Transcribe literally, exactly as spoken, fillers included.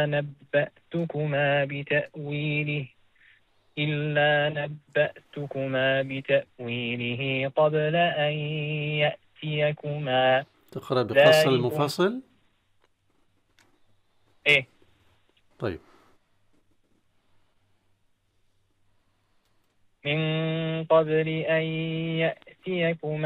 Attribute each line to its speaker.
Speaker 1: نبأتكما بتأويله إلا نبأتكما بتأويله قبل أن يأتيكما.
Speaker 2: تقرأ بقصر
Speaker 1: ذلكم
Speaker 2: المفصل؟
Speaker 1: إيه
Speaker 2: طيب.
Speaker 1: من قبل أن يأتيكما